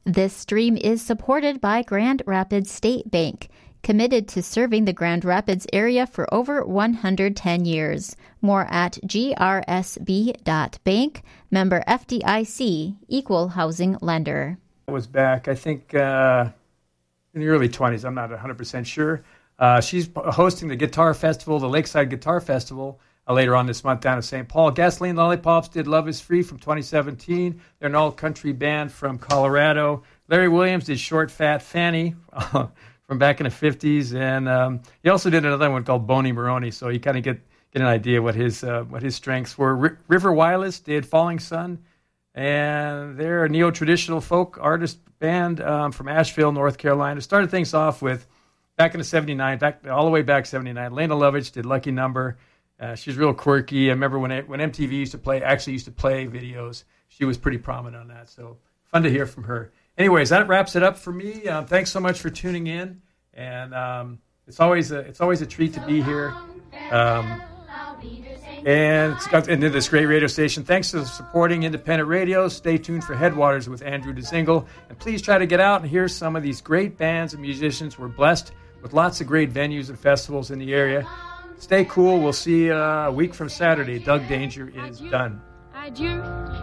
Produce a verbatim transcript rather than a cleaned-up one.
This stream is supported by Grand Rapids State Bank, committed to serving the Grand Rapids area for over one hundred ten years. More at g r s b dot bank, member F D I C, equal housing lender. I was back, I think, uh, in the early twenties. I'm not one hundred percent sure. Uh, she's hosting the Guitar Festival, the Lakeside Guitar Festival, uh, later on this month down in Saint Paul. Gasoline Lollipops did Love is Free from twenty seventeen. They're an all-country band from Colorado. Larry Williams did Short Fat Fanny from back in the fifties. And um, he also did another one called Boney Maroney, so you kind of get, get an idea what his uh, what his strengths were. R- River Wireless did Falling Sun, and they're a neo-traditional folk artist band um, from Asheville, North Carolina. Started things off with, back in the seventy-nine, back all the way back seventy-nine, Lena Lovitch did Lucky Number. Uh, she's real quirky. I remember when it, when M T V used to play, actually used to play videos, she was pretty prominent on that. So fun to hear from her. Anyways, that wraps it up for me. Um, thanks so much for tuning in, and um, it's always a it's always a treat to be here. Um, and it's got into this great radio station. Thanks for supporting independent radio. Stay tuned for Headwaters with Andrew DeZingle, and please try to get out and hear some of these great bands and musicians. We're blessed with lots of great venues and festivals in the area. Stay cool. We'll see you uh, a week from Saturday. Doug Danger is done. Adieu.